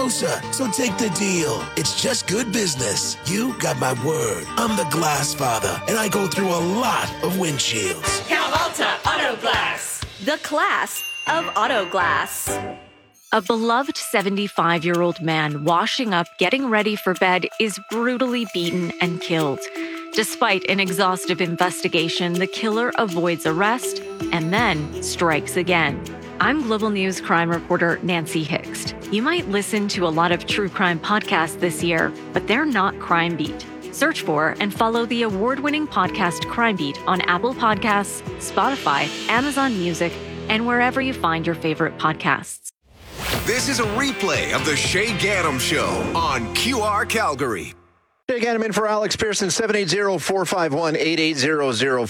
closer, so take the deal. It's just good business. You got my word. I'm the glass father, and I go through a lot of windshields. Cal-Alta Auto Glass. The class of auto glass. A beloved 75-year-old man washing up, getting ready for bed, is brutally beaten and killed. Despite an exhaustive investigation, the killer avoids arrest and then strikes again. I'm Global News crime reporter Nancy Hixt. You might listen to a lot of true crime podcasts this year, but they're not Crime Beat. Search for and follow the award-winning podcast Crime Beat on Apple Podcasts, Spotify, Amazon Music, and wherever you find your favorite podcasts. This is a replay of the Shay Gaddam Show on QR Calgary. Shay Gaddam in for Alex Pearson, 780-451-8800,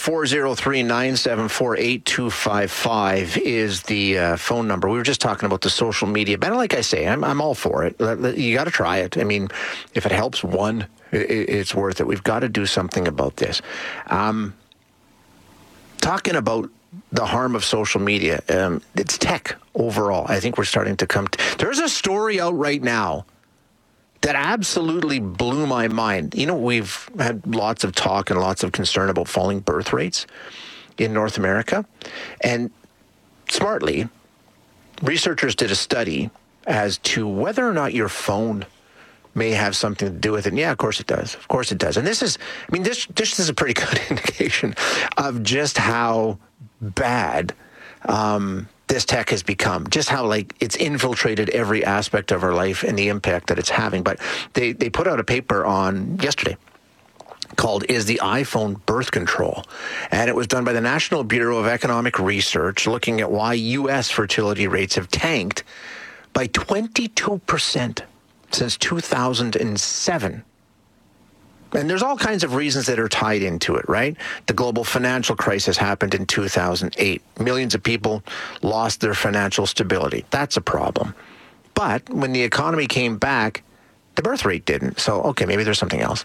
403-974-8255 is the phone number. We were just talking about the social media. But like I say, I'm all for it. You got to try it. I mean, if it helps one, it's worth it. We've got to do something about this. Talking about the harm of social media, it's tech overall. I think we're starting to come there's a story out right now that absolutely blew my mind. You know, we've had lots of talk and lots of concern about falling birth rates in North America. And smartly, researchers did a study as to whether or not your phone may have something to do with it. And yeah, of course it does. Of course it does. And this is is a pretty good indication of just how bad this tech has become, just how it's infiltrated every aspect of our life and the impact that it's having. But they put out a paper on yesterday called Is the iPhone Birth Control? And it was done by the National Bureau of Economic Research, looking at why U.S. fertility rates have tanked by 22% since 2007. And there's all kinds of reasons that are tied into it, right? The global financial crisis happened in 2008. Millions of people lost their financial stability. That's a problem. But when the economy came back, the birth rate didn't. So, okay, maybe there's something else.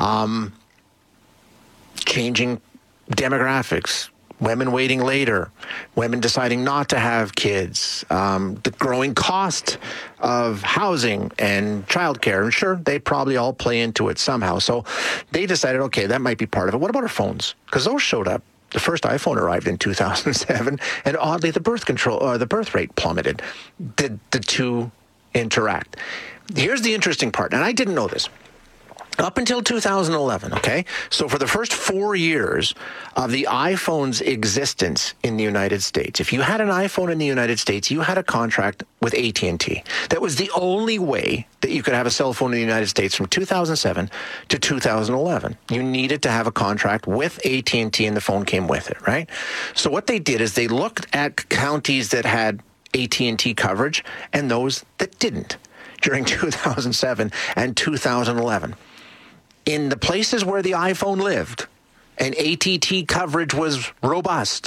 Changing demographics, women waiting later, women deciding not to have kids, the growing cost of housing and childcare. And sure, they probably all play into it somehow. So they decided, okay, that might be part of it. What about our phones? Because those showed up. The first iPhone arrived in 2007, and oddly, the birth rate plummeted. Did the two interact? Here's the interesting part, and I didn't know this. Up until 2011, okay? So for the first 4 years of the iPhone's existence in the United States, if you had an iPhone in the United States, you had a contract with AT&T. That was the only way that you could have a cell phone in the United States from 2007 to 2011. You needed to have a contract with AT&T, and the phone came with it, right? So what they did is they looked at counties that had AT&T coverage and those that didn't during 2007 and 2011. In the places where the iPhone lived and AT&T coverage was robust,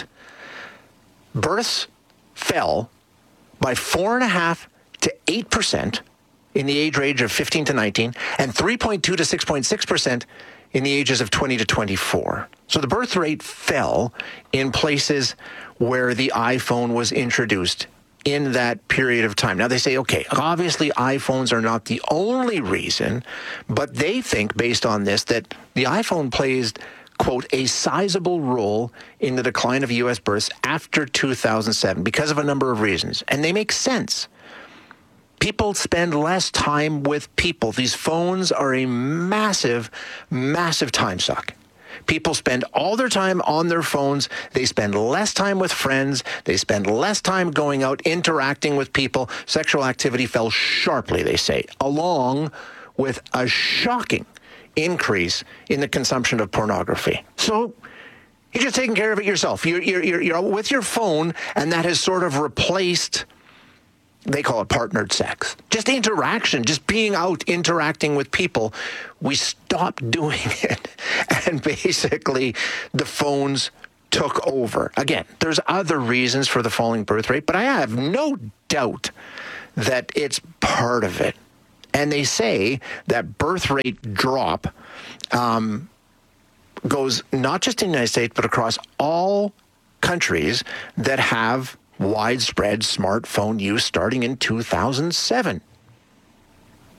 births fell by 4.5% to 8% in the age range of 15 to 19 and 3.2 to 6.6% in the ages of 20 to 24. So the birth rate fell in places where the iPhone was introduced in that period of time. Now they say, okay, obviously iPhones are not the only reason, but they think based on this that the iPhone plays, quote, a sizable role in the decline of U.S. births after 2007 because of a number of reasons. And they make sense. People spend less time with people. These phones are a massive, massive time suck. People spend all their time on their phones. They spend less time with friends. They spend less time going out, interacting with people. Sexual activity fell sharply, they say, along with a shocking increase in the consumption of pornography. So you're just taking care of it yourself. You're with your phone, and that has sort of replaced, they call it partnered sex. Just interaction, just being out interacting with people. We stopped doing it. And basically, the phones took over. Again, there's other reasons for the falling birth rate, but I have no doubt that it's part of it. And they say that birth rate drop goes not just in the United States, but across all countries that have widespread smartphone use starting in 2007.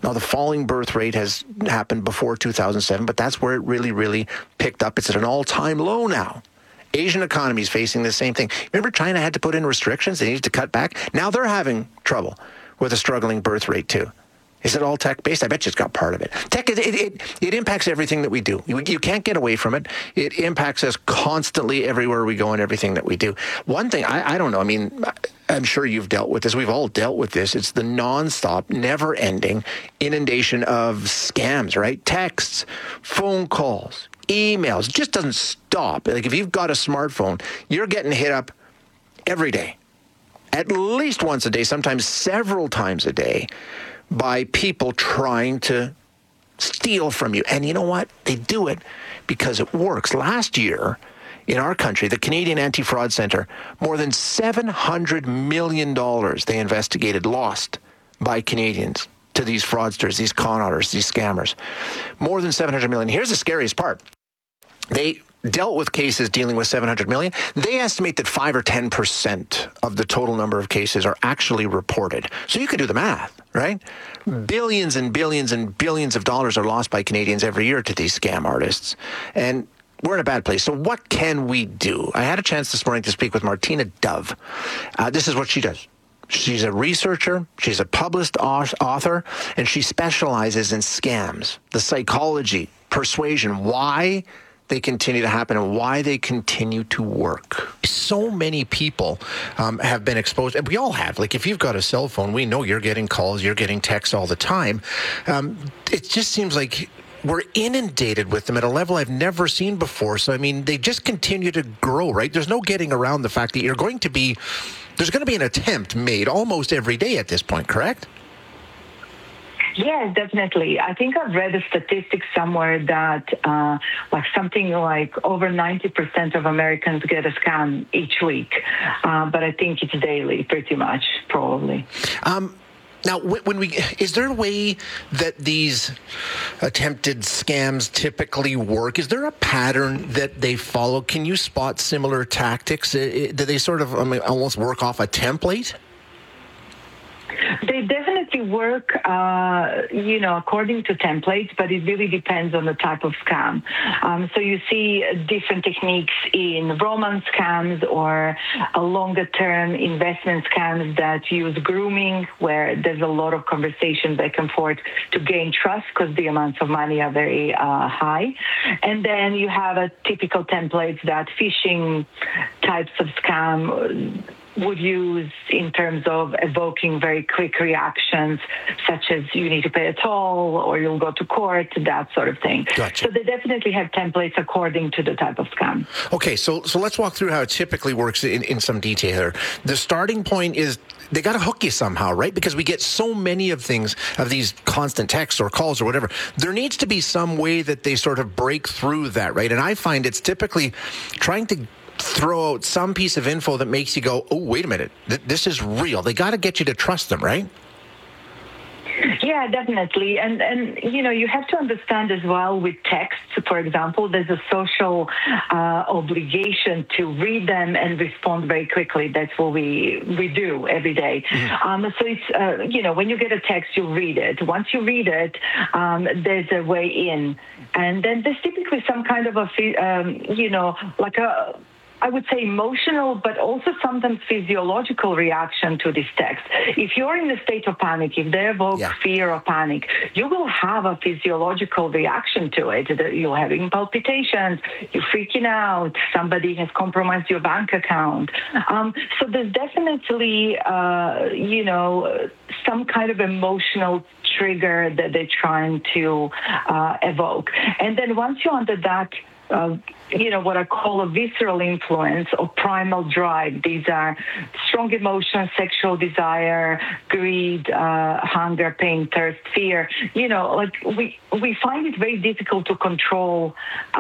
Now, the falling birth rate has happened before 2007, but that's where it really, really picked up. It's at an all-time low now. Asian economies facing the same thing. Remember, China had to put in restrictions. They needed to cut back. Now they're having trouble with a struggling birth rate, too. Is it all tech-based? I bet you it's got part of it. Tech, it impacts everything that we do. You can't get away from it. It impacts us constantly everywhere we go and everything that we do. One thing, I don't know, I mean, I'm sure you've dealt with this. We've all dealt with this. It's the nonstop, never-ending inundation of scams, right? Texts, phone calls, emails. It just doesn't stop. Like if you've got a smartphone, you're getting hit up every day, at least once a day, sometimes several times a day, by people trying to steal from you. And you know what? They do it because it works. Last year in our country, the Canadian Anti-Fraud Centre, more than $700 million they investigated lost by Canadians to these fraudsters, these con artists, these scammers. More than $700 million. Here's the scariest part. They dealt with cases dealing with $700 million. They estimate that 5 or 10% of the total number of cases are actually reported. So you can do the math, right? Billions and billions and billions of dollars are lost by Canadians every year to these scam artists. And we're in a bad place. So what can we do? I had a chance this morning to speak with Martina Dove. This is what she does. She's a researcher, she's a published author, and she specializes in scams, the psychology, persuasion, why they continue to happen and why they continue to work. So many people have been exposed, and we all have. Like if you've got a cell phone, we know you're getting calls, you're getting texts all the time. It just seems like we're inundated with them at a level I've never seen before. So, I mean, they just continue to grow, right? There's no getting around the fact that there's going to be an attempt made almost every day at this point, correct? Yes, definitely. I think I've read a statistic somewhere that something like over 90% of Americans get a scam each week. But I think it's daily, pretty much, probably. Now, is there a way that these attempted scams typically work? Is there a pattern that they follow? Can you spot similar tactics? Do they sort of almost work off a template? They definitely work, according to templates, but it really depends on the type of scam. So you see different techniques in romance scams or a longer-term investment scams that use grooming, where there's a lot of conversation back and forth to gain trust because the amounts of money are very high. And then you have a typical templates that phishing types of scam would use in terms of evoking very quick reactions, such as you need to pay a toll or you'll go to court, that sort of thing. Gotcha. So they definitely have templates according to the type of scam. Okay, so let's walk through how it typically works in some detail here. The starting point is they got to hook you somehow, right? Because we get so many of these constant texts or calls or whatever. There needs to be some way that they sort of break through that, right? And I find it's typically trying to throw out some piece of info that makes you go, oh, wait a minute, this is real. They got to get you to trust them, right? Yeah, definitely. And you have to understand as well with texts, for example, there's a social obligation to read them and respond very quickly. That's what we do every day. Mm-hmm. So it's, when you get a text, you read it. Once you read it, there's a way in. And then there's typically some kind of I would say emotional, but also sometimes physiological reaction to this text. If you're in a state of panic, if they evoke fear or panic, you will have a physiological reaction to it. You're having palpitations, you're freaking out, somebody has compromised your bank account. So there's definitely, some kind of emotional trigger that they're trying to evoke. And then once you're under that, what I call a visceral influence or primal drive. These are strong emotions, sexual desire, greed, hunger, pain, thirst, fear. We find it very difficult to control,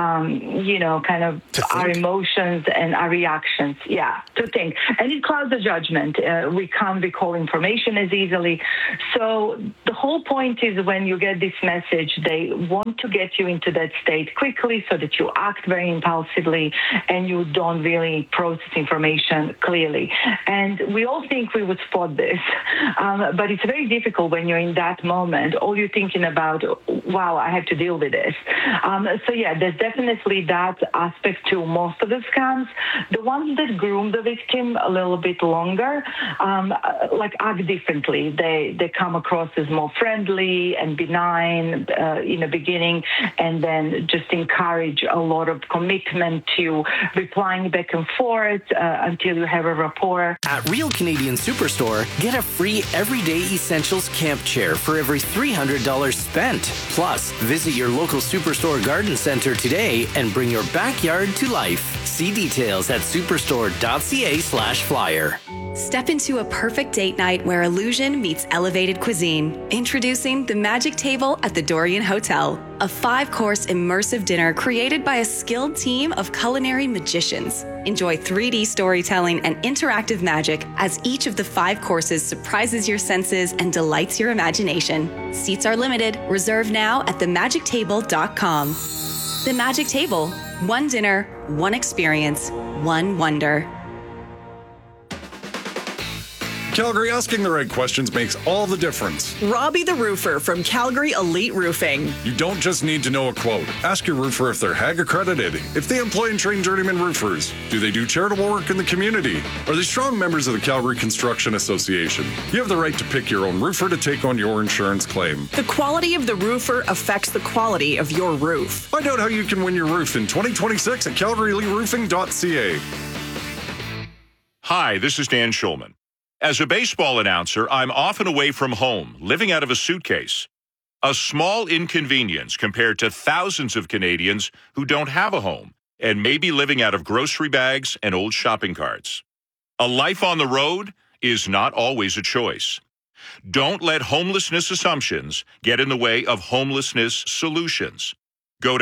our emotions and our reactions. Yeah, to think. And it clouds the judgment. We can't recall information as easily. So the whole point is when you get this message, they want to get you into that state quickly so that you act very impulsively, and you don't really process information clearly. And we all think we would spot this, but it's very difficult when you're in that moment. All you're thinking about, wow, I have to deal with this. So yeah, there's definitely that aspect to most of the scams. The ones that groom the victim a little bit longer, act differently. They come across as more friendly and benign in the beginning, and then just encourage a lot of commitment to replying back and forth until you have a rapport. At Real Canadian Superstore, get a free Everyday Essentials camp chair for every $300 spent. Plus, visit your local Superstore garden center today and bring your backyard to life. See details at superstore.ca/flyer. Step into a perfect date night where illusion meets elevated cuisine. Introducing the Magic Table at the Dorian Hotel, a 5-course immersive dinner created by a skilled team of culinary magicians. Enjoy 3D storytelling and interactive magic as each of the 5 courses surprises your senses and delights your imagination. Seats are limited. Reserve now at themagictable.com. The Magic Table. One dinner, one experience, one wonder. Calgary, asking the right questions makes all the difference. Robbie the Roofer from Calgary Elite Roofing. You don't just need to know a quote. Ask your roofer if they're HAG accredited, if they employ and train journeyman roofers. Do they do charitable work in the community? Are they strong members of the Calgary Construction Association? You have the right to pick your own roofer to take on your insurance claim. The quality of the roofer affects the quality of your roof. Find out how you can win your roof in 2026 at calgaryeliteroofing.ca. Hi, this is Dan Schulman. As a baseball announcer, I'm often away from home, living out of a suitcase. A small inconvenience compared to thousands of Canadians who don't have a home and may be living out of grocery bags and old shopping carts. A life on the road is not always a choice. Don't let homelessness assumptions get in the way of homelessness solutions. Go to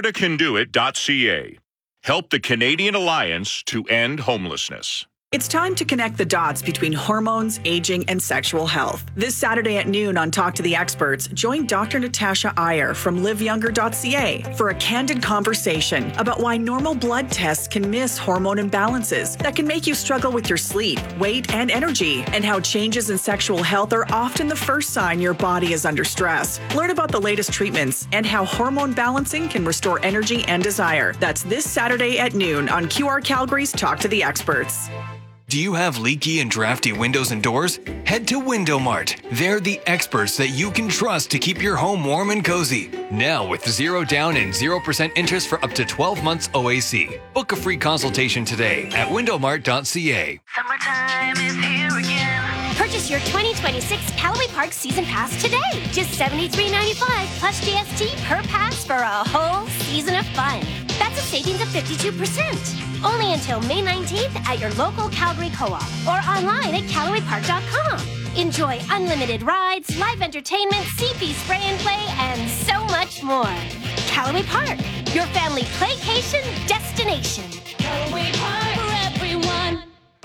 CanadaCanDoIt.ca. Help the Canadian Alliance to End Homelessness. It's time to connect the dots between hormones, aging, and sexual health. This Saturday at noon on Talk to the Experts, join Dr. Natasha Iyer from liveyounger.ca for a candid conversation about why normal blood tests can miss hormone imbalances that can make you struggle with your sleep, weight, and energy, and how changes in sexual health are often the first sign your body is under stress. Learn about the latest treatments and how hormone balancing can restore energy and desire. That's this Saturday at noon on QR Calgary's Talk to the Experts. Do you have leaky and drafty windows and doors? Head to Window Mart. They're the experts that you can trust to keep your home warm and cozy. Now with 0 down and 0% interest for up to 12 months OAC. Book a free consultation today at windowmart.ca. Summertime is here again. Purchase your 2026 Callaway Park Season Pass today. Just $73.95 plus GST per pass for a whole season of fun. That's a savings of 52%. Only until May 19th at your local Calgary Co-op or online at CallawayPark.com. Enjoy unlimited rides, live entertainment, CP spray and play, and so much more. Callaway Park, your family playcation destination. Callaway Park for everyone.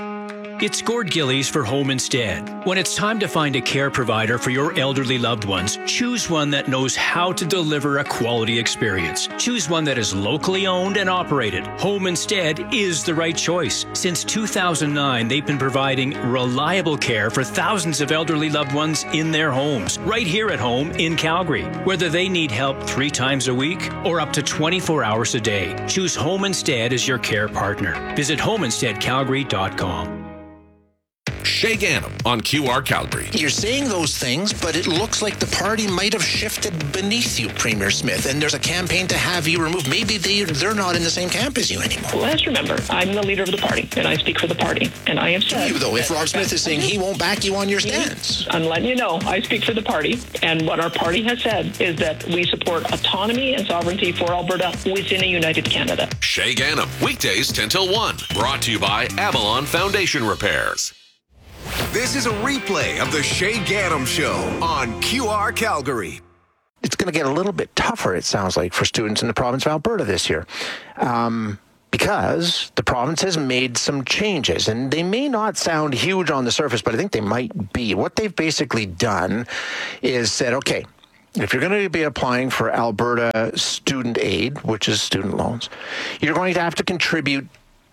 It's Gord Gillies for Home Instead. When it's time to find a care provider for your elderly loved ones, choose one that knows how to deliver a quality experience. Choose one that is locally owned and operated. Home Instead is the right choice. Since 2009, they've been providing reliable care for thousands of elderly loved ones in their homes, right here at home in Calgary. Whether they need help 3 times a week or up to 24 hours a day, choose Home Instead as your care partner. Visit homeinsteadcalgary.com. Shay Ganem on QR Calgary. You're saying those things, but it looks like the party might have shifted beneath you, Premier Smith, and there's a campaign to have you removed. Maybe they're not in the same camp as you anymore. Well, let's remember, I'm the leader of the party, and I speak for the party. And I have said... You, though, if Rob Smith is saying he won't back you on your stance. I'm letting you know, I speak for the party, and what our party has said is that we support autonomy and sovereignty for Alberta within a united Canada. Shay Ganem, weekdays 10 till 1. Brought to you by Avalon Foundation Repairs. This is a replay of the Shay Ganem Show on QR Calgary. It's going to get a little bit tougher, it sounds like, for students in the province of Alberta this year. Because the province has made some changes, and they may not sound huge on the surface, but I think they might be. What they've basically done is said, okay, if you're going to be applying for Alberta Student Aid, which is student loans, you're going to have to contribute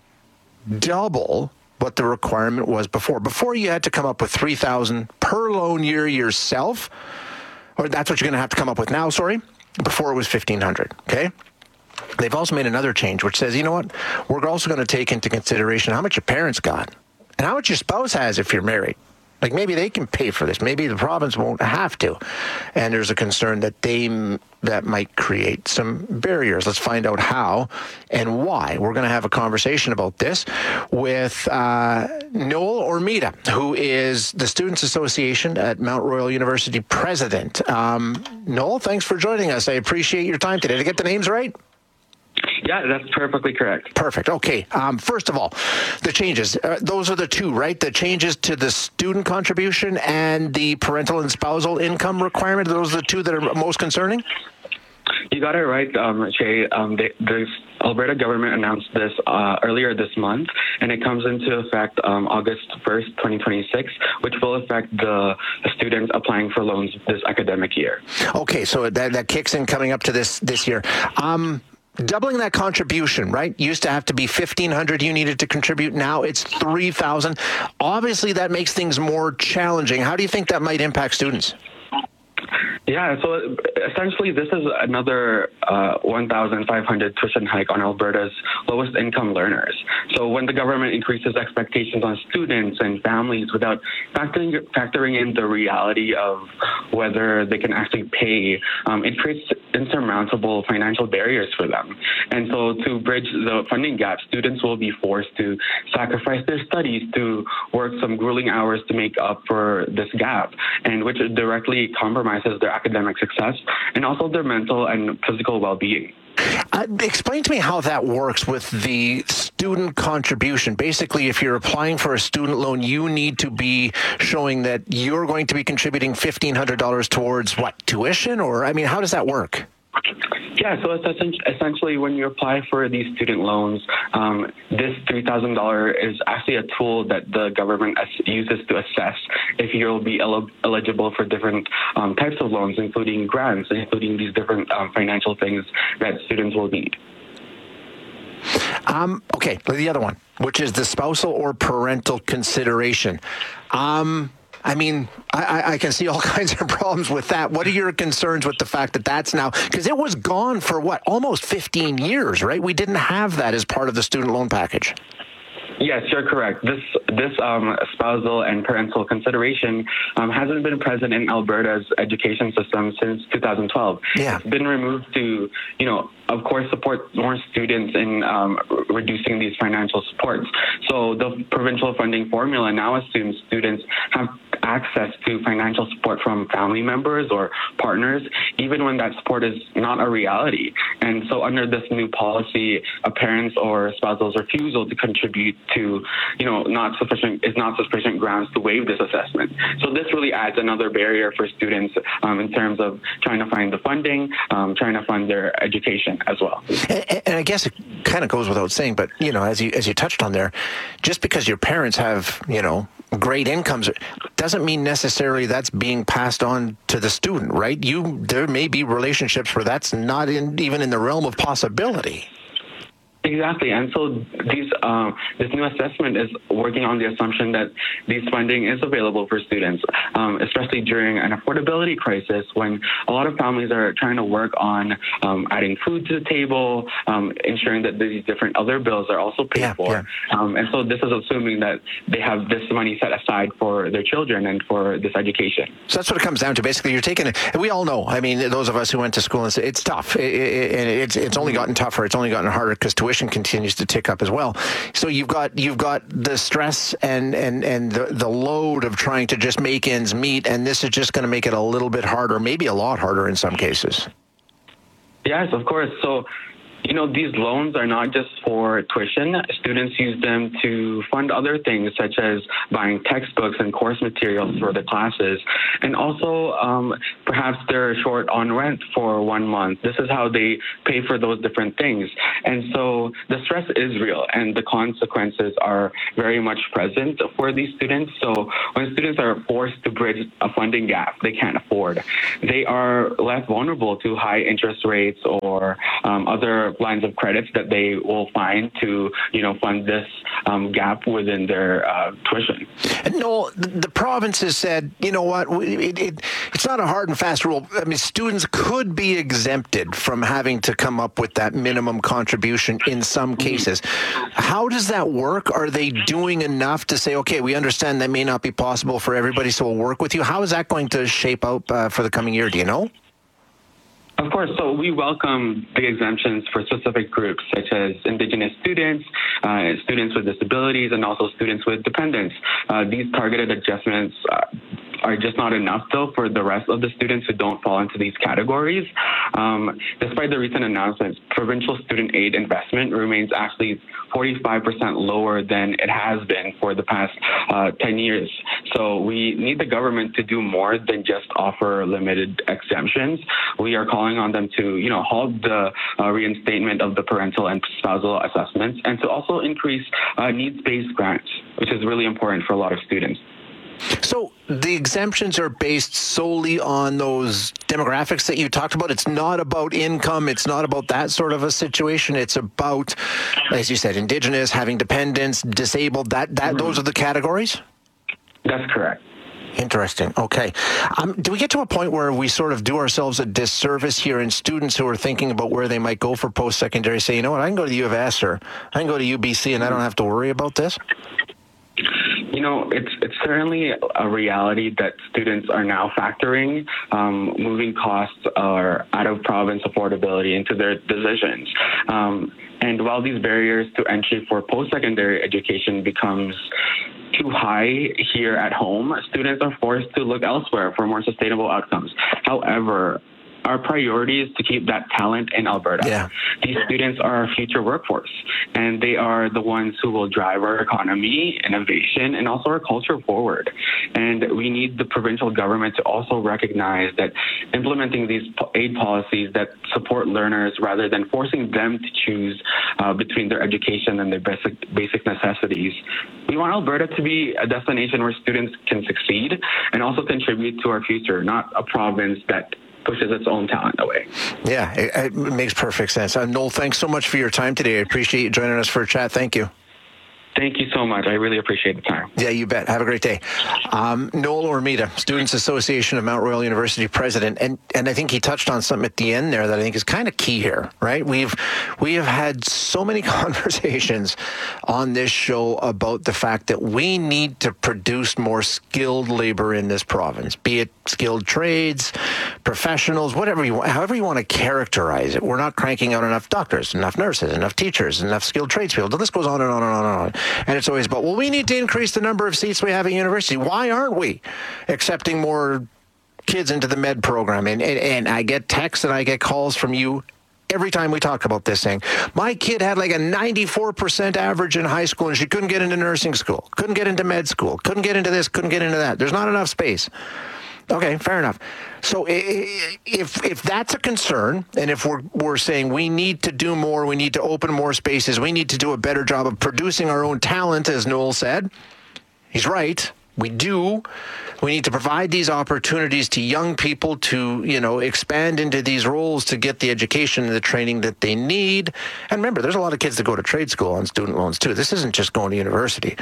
double what the requirement was before. Before, you had to come up with $3,000 per loan year yourself, or that's what you're going to have to come up with now, sorry. Before it was $1,500, okay? They've also made another change, which says, you know what? We're also going to take into consideration how much your parents got and how much your spouse has if you're married. Like, maybe they can pay for this. Maybe the province won't have to. And there's a concern that that might create some barriers. Let's find out how and why. We're going to have a conversation about this with Noel Ormita, who is the Students Association at Mount Royal University president. Noel, thanks for joining us. I appreciate your time today. Did I get the names right? Yeah, that's perfectly correct. Perfect. Okay. First of all, the changes. Those are the two, right? The changes to the student contribution and the parental and spousal income requirement. Those are the two that are most concerning? You got it right, Shay. The Alberta government announced this earlier this month, and it comes into effect August 1st, 2026, which will affect the students applying for loans this academic year. Okay, so that kicks in coming up to this year. Doubling that contribution, right? Used to have to be $1,500 you needed to contribute. Now it's $3,000. Obviously, that makes things more challenging. How do you think that might impact students? Yeah, so essentially this is another 1,500 tuition hike on Alberta's lowest income learners. So when the government increases expectations on students and families without factoring in the reality of whether they can actually pay, it creates insurmountable financial barriers for them. And so to bridge the funding gap, students will be forced to sacrifice their studies to work some grueling hours to make up for this gap, and which directly compromises their academic success and also their mental and physical well-being. Explain to me how that works with the student contribution. Basically, if you're applying for a student loan, you need to be showing that you're going to be contributing $1,500 towards what, tuition? Or, I mean, how does that work? Yeah, so it's essentially when you apply for these student loans, this $3,000 is actually a tool that the government uses to assess if you'll be eligible for different types of loans, including grants, including these different financial things that students will need. Okay, the other one, which is the spousal or parental consideration. I mean, I can see all kinds of problems with that. What are your concerns with the fact that that's now, because it was gone for what, almost 15 years, right? We didn't have that as part of the student loan package. Yes, you're correct. This spousal and parental consideration hasn't been present in Alberta's education system since 2012. Yeah. It's been removed to, of course, support more students in reducing these financial supports. So the provincial funding formula now assumes students have access to financial support from family members or partners, even when that support is not a reality. And so under this new policy, a parent's or spousal's refusal to contribute to, not sufficient grounds to waive this assessment. So this really adds another barrier for students in terms of trying to find the funding, trying to fund their education as well. And I guess it kind of goes without saying, but, as you touched on there, just because your parents have, great incomes doesn't mean necessarily that's being passed on to the student, right? There may be relationships where that's not even in the realm of possibility. Exactly, and so this new assessment is working on the assumption that this funding is available for students, especially during an affordability crisis when a lot of families are trying to work on adding food to the table, ensuring that these different other bills are also paid for. Yeah. And so this is assuming that they have this money set aside for their children and for this education. So that's what it comes down to. Basically, you're taking it, and we all know, I mean, those of us who went to school, it's tough. It's only gotten tougher. It's only gotten harder because tuition continues to tick up as well. So you've got the stress and the load of trying to just make ends meet, and this is just going to make it a little bit harder, maybe a lot harder in some cases. Yes, of course. So These loans are not just for tuition. Students use them to fund other things, such as buying textbooks and course materials for the classes. And also, perhaps they're short on rent for 1 month. This is how they pay for those different things. And so the stress is real, and the consequences are very much present for these students. So when students are forced to bridge a funding gap they can't afford, they are less vulnerable to high interest rates or other lines of credits that they will find to, fund this gap within their tuition. No, the province has said, you know what, it's not a hard and fast rule. I mean, students could be exempted from having to come up with that minimum contribution in some cases. How does that work? Are they doing enough to say, okay, we understand that may not be possible for everybody, so we'll work with you? How is that going to shape out for the coming year? Do you know? Of course. So we welcome the exemptions for specific groups, such as Indigenous students, students with disabilities, and also students with dependents. These targeted adjustments are just not enough, though, for the rest of the students who don't fall into these categories. Despite the recent announcements, provincial student aid investment remains actually 45% lower than it has been for the past 10 years. So we need the government to do more than just offer limited exemptions. We are calling on them to, halt the reinstatement of the parental and spousal assessments, and to also increase needs-based grants, which is really important for a lot of students. So the exemptions are based solely on those demographics that you talked about. It's not about income. It's not about that sort of a situation. It's about, as you said, Indigenous, having dependents, disabled. Those are the categories? That's correct. Interesting. Okay. Do we get to a point where we sort of do ourselves a disservice here, and students who are thinking about where they might go for post-secondary say, you know what, I can go to the U of S or I can go to UBC and I don't have to worry about this? It's certainly a reality that students are now factoring moving costs or out-of-province affordability into their decisions. And while these barriers to entry for post-secondary education becomes too high here at home, students are forced to look elsewhere for more sustainable outcomes. However, our priority is to keep that talent in Alberta. Yeah. These students are our future workforce, and they are the ones who will drive our economy, innovation, and also our culture forward. And we need the provincial government to also recognize that implementing these aid policies that support learners rather than forcing them to choose between their education and their basic necessities. We want Alberta to be a destination where students can succeed and also contribute to our future, not a province that pushes its own talent away. Yeah, it makes perfect sense. Noel, thanks so much for your time today. I appreciate you joining us for a chat. Thank you. Thank you so much. I really appreciate the time. Yeah, you bet. Have a great day. Noel Ormita, Students Association of Mount Royal University president, and I think he touched on something at the end there that I think is kind of key here, right? We have had so many conversations on this show about the fact that we need to produce more skilled labor in this province, be it skilled trades, professionals, however you want to characterize it. We're not cranking out enough doctors, enough nurses, enough teachers, enough skilled tradespeople. The list goes on and on and on and on. And it's always about, well, we need to increase the number of seats we have at university. Why aren't we accepting more kids into the med program? And I get texts and I get calls from you every time we talk about this, saying, my kid had like a 94% average in high school and she couldn't get into nursing school, couldn't get into med school, couldn't get into this, couldn't get into that. There's not enough space. Okay, fair enough. So if that's a concern, and if we're saying we need to do more, we need to open more spaces, we need to do a better job of producing our own talent, as Noel said, he's right. We do. We need to provide these opportunities to young people to, expand into these roles to get the education and the training that they need. And remember, there's a lot of kids that go to trade school on student loans too. This isn't just going to university.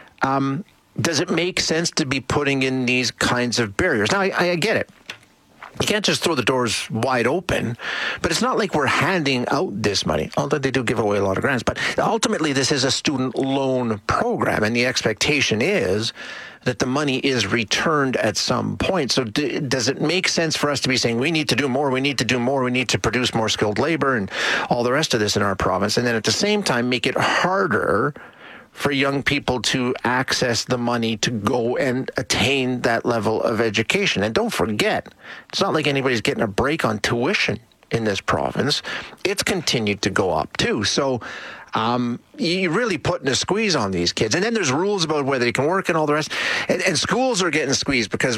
Does it make sense to be putting in these kinds of barriers? Now, I get it. You can't just throw the doors wide open, but it's not like we're handing out this money, although they do give away a lot of grants. But ultimately, this is a student loan program, and the expectation is that the money is returned at some point. So does it make sense for us to be saying we need to do more, we need to do more, we need to produce more skilled labor and all the rest of this in our province, and then at the same time make it harder for young people to access the money to go and attain that level of education? And don't forget, it's not like anybody's getting a break on tuition in this province, it's continued to go up too. So you really putting a squeeze on these kids. And then there's rules about whether they can work and all the rest. And schools are getting squeezed because,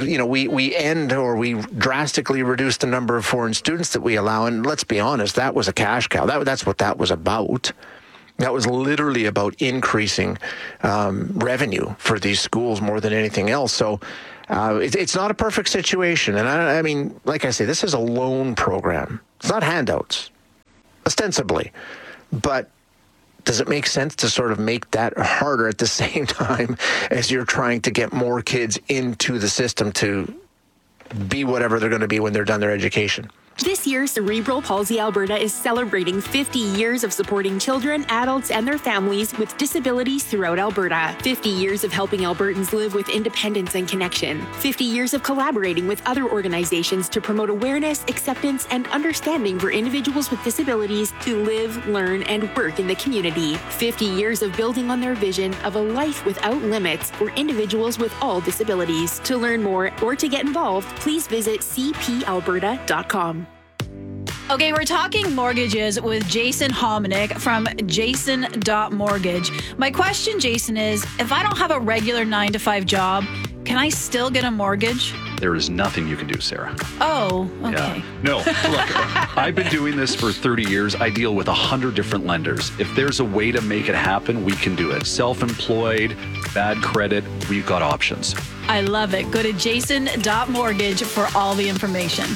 we drastically reduced the number of foreign students that we allow. And let's be honest, that was a cash cow. That's what that was about. That was literally about increasing revenue for these schools more than anything else. So it's not a perfect situation. And I mean, like I say, this is a loan program. It's not handouts, ostensibly. But does it make sense to sort of make that harder at the same time as you're trying to get more kids into the system to be whatever they're going to be when they're done their education? This year, Cerebral Palsy Alberta is celebrating 50 years of supporting children, adults, and their families with disabilities throughout Alberta. 50 years of helping Albertans live with independence and connection. 50 years of collaborating with other organizations to promote awareness, acceptance, and understanding for individuals with disabilities to live, learn, and work in the community. 50 years of building on their vision of a life without limits for individuals with all disabilities. To learn more or to get involved, please visit cpalberta.com. Okay, we're talking mortgages with Jason Hominick from jason.mortgage. My question, Jason, is if I don't have a regular 9-to-5 job, can I still get a mortgage? There is nothing you can do, Sarah. Oh, okay. Yeah. No, look, I've been doing this for 30 years. I deal with 100 different lenders. If there's a way to make it happen, we can do it. Self-employed, bad credit, we've got options. I love it. Go to jason.mortgage for all the information.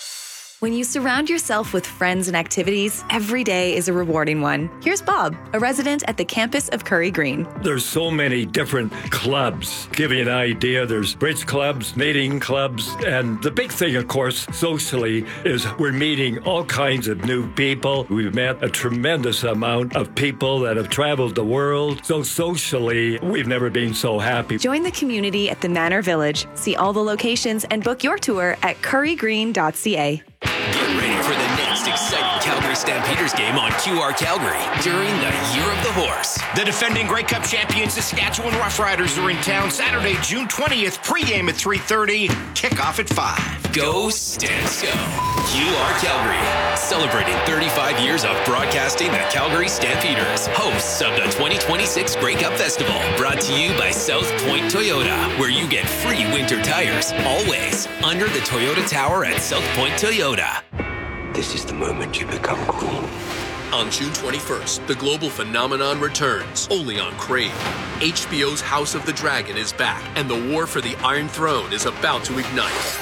When you surround yourself with friends and activities, every day is a rewarding one. Here's Bob, a resident at the campus of Curry Green. There's so many different clubs. Give you an idea, there's bridge clubs, knitting clubs, and the big thing, of course, socially, is we're meeting all kinds of new people. We've met a tremendous amount of people that have traveled the world. So socially, we've never been so happy. Join the community at the Manor Village. See all the locations and book your tour at currygreen.ca. Get ready for the next exciting Calgary Stampeders game on QR Calgary during the Year of the Horse. The defending Grey Cup champions Saskatchewan Roughriders are in town Saturday, June 20th, pregame at 3:30, kickoff at 5. Go Stamps Go. QR Calgary, celebrating 35 years of broadcasting the Calgary Stampeders, hosts of the 2026 Grey Cup Festival, brought to you by South Point Toyota, where you get free winter tires, always, under the Toyota Tower at South Point Toyota. This is the moment you become queen. On June 21st, the global phenomenon returns, only on Crave. HBO's House of the Dragon is back, and the war for the Iron Throne is about to ignite.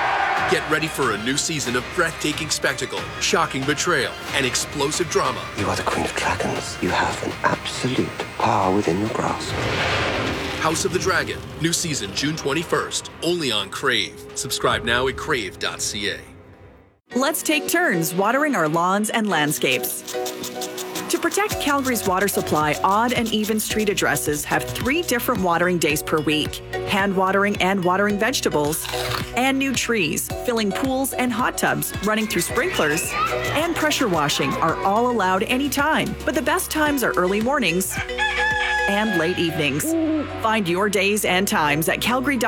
Get ready for a new season of breathtaking spectacle, shocking betrayal, and explosive drama. You are the Queen of Dragons. You have an absolute power within your grasp. House of the Dragon, new season June 21st, only on Crave. Subscribe now at crave.ca. Let's take turns watering our lawns and landscapes. To protect Calgary's water supply, odd and even street addresses have 3 different watering days per week. Hand watering and watering vegetables, and new trees, filling pools and hot tubs, running through sprinklers, and pressure washing are all allowed anytime. But the best times are early mornings and late evenings. Find your days and times at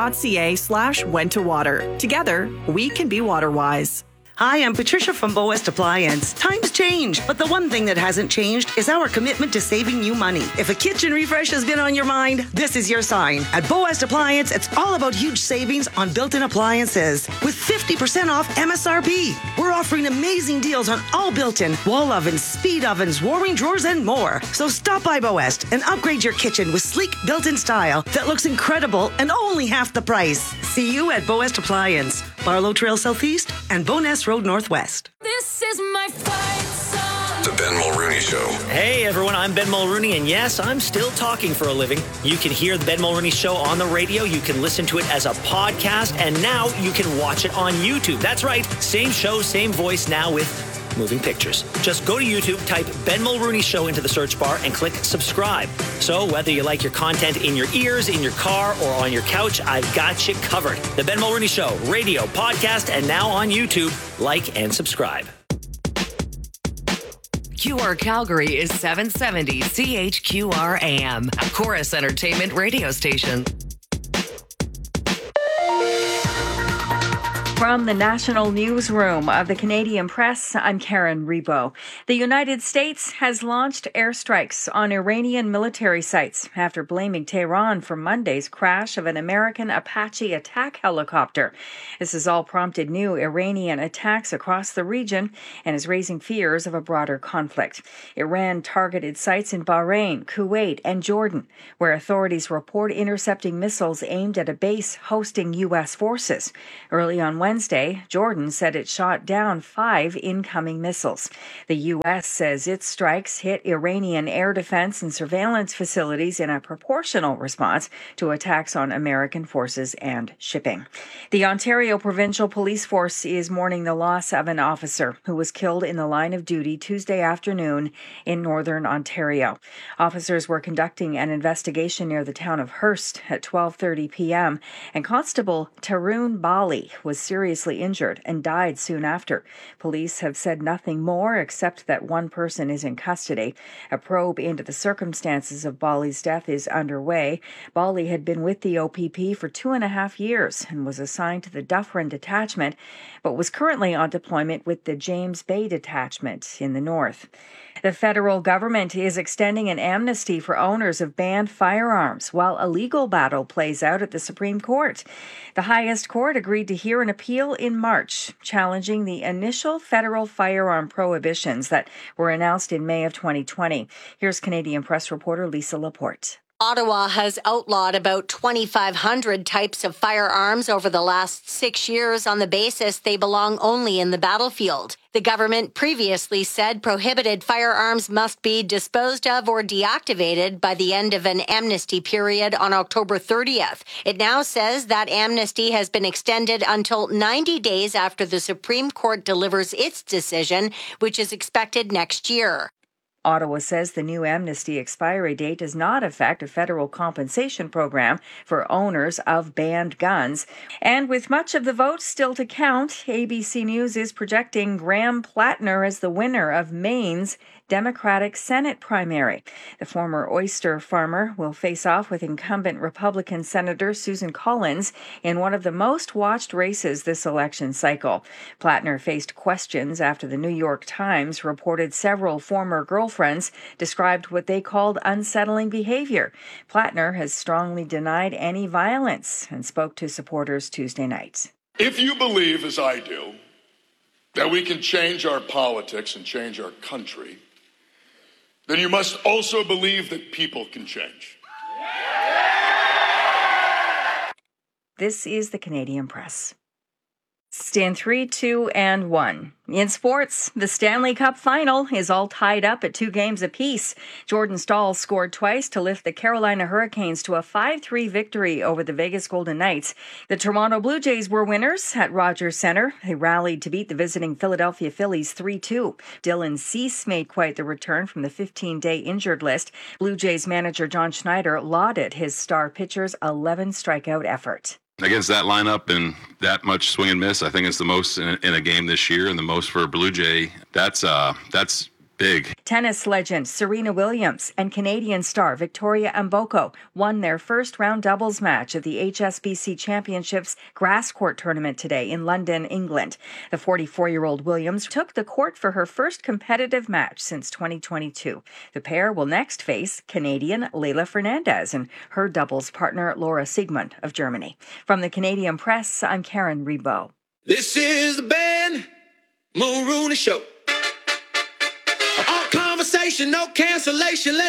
calgary.ca/when-to-water. Together, we can be water-wise. Hi, I'm Patricia from Bow West Appliance. Times change, but the one thing that hasn't changed is our commitment to saving you money. If a kitchen refresh has been on your mind, this is your sign. At Bow West Appliance, it's all about huge savings on built-in appliances with 50% off MSRP. We're offering amazing deals on all built-in wall ovens, speed ovens, warming drawers, and more. So stop by Bow West and upgrade your kitchen with sleek built-in style that looks incredible and only half the price. See you at Bow West Appliance, Barlow Trail Southeast and Boness Road Northwest. This is my fight song. The Ben Mulrooney Show. Hey everyone, I'm Ben Mulrooney, and yes, I'm still talking for a living. You can hear the Ben Mulrooney Show on the radio, you can listen to it as a podcast, and now you can watch it on YouTube. That's right, same show, same voice, now with moving pictures. Just go to YouTube, type Ben Mulrooney Show into the search bar, and click subscribe. So whether you like your content in your ears, in your car, or on your couch, I've got you covered. The Ben Mulrooney Show, radio, podcast, and now on YouTube. Like and subscribe. QR Calgary is 770 CHQR AM, a Chorus Entertainment radio station. From the National Newsroom of the Canadian Press, I'm Karen Rebo. The United States has launched airstrikes on Iranian military sites after blaming Tehran for Monday's crash of an American Apache attack helicopter. This has all prompted new Iranian attacks across the region and is raising fears of a broader conflict. Iran targeted sites in Bahrain, Kuwait, and Jordan, where authorities report intercepting missiles aimed at a base hosting U.S. forces. Early on Wednesday, Jordan said it shot down 5 incoming missiles. The U.S. says its strikes hit Iranian air defense and surveillance facilities in a proportional response to attacks on American forces and shipping. The Ontario Provincial Police Force is mourning the loss of an officer who was killed in the line of duty Tuesday afternoon in northern Ontario. Officers were conducting an investigation near the town of Hearst at 12:30 p.m., and Constable Tarun Bali was seriously injured and died soon after. Police have said nothing more except that one person is in custody. A probe into the circumstances of Bali's death is underway. Bali had been with the OPP for 2.5 years and was assigned to the Dufferin Detachment, but was currently on deployment with the James Bay Detachment in the north. The federal government is extending an amnesty for owners of banned firearms while a legal battle plays out at the Supreme Court. The highest court agreed to hear an appeal in March, challenging the initial federal firearm prohibitions that were announced in May of 2020. Here's Canadian Press reporter Lisa Laporte. Ottawa has outlawed about 2,500 types of firearms over the last 6 years on the basis they belong only in the battlefield. The government previously said prohibited firearms must be disposed of or deactivated by the end of an amnesty period on October 30th. It now says that amnesty has been extended until 90 days after the Supreme Court delivers its decision, which is expected next year. Ottawa says the new amnesty expiry date does not affect a federal compensation program for owners of banned guns. And with much of the vote still to count, ABC News is projecting Graham Plattner as the winner of Maine's Democratic Senate primary. The former oyster farmer will face off with incumbent Republican Senator Susan Collins in one of the most watched races this election cycle. Plattner faced questions after the New York Times reported several former girlfriends described what they called unsettling behavior. Plattner has strongly denied any violence and spoke to supporters Tuesday night. If you believe, as I do, that we can change our politics and change our country, then you must also believe that people can change. This is the Canadian Press. Stand 3, 2, and 1. In sports, the Stanley Cup final is all tied up at 2 games apiece. Jordan Staal scored twice to lift the Carolina Hurricanes to a 5-3 victory over the Vegas Golden Knights. The Toronto Blue Jays were winners at Rogers Centre. They rallied to beat the visiting Philadelphia Phillies 3-2. Dylan Cease made quite the return from the 15-day injured list. Blue Jays manager John Schneider lauded his star pitcher's 11 strikeout effort. Against that lineup and that much swing and miss, I think it's the most in a game this year, and the most for a Blue Jay. That's big. Tennis legend Serena Williams and Canadian star Victoria Mboko won their first-round doubles match at the HSBC Championships grass court tournament today in London, England. The 44-year-old Williams took the court for her first competitive match since 2022. The pair will next face Canadian Leila Fernandez and her doubles partner Laura Siegmund of Germany. From the Canadian Press, I'm Karen Rebo. This is the Ben Mulrooney Show. All conversation, no cancellation.